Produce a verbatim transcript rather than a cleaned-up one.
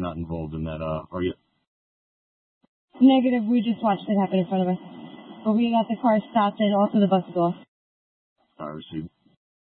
not involved in that, uh, are you? Negative, we just watched it happen in front of us. But we got the car stopped and also the bus is off. I received.